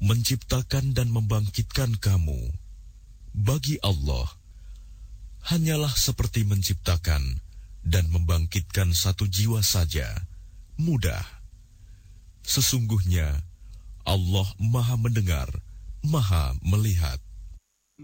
menciptakan dan membangkitkan kamu, bagi Allah, hanyalah seperti menciptakan dan membangkitkan satu jiwa saja, mudah. Sesungguhnya, Allah Maha mendengar, Maha melihat.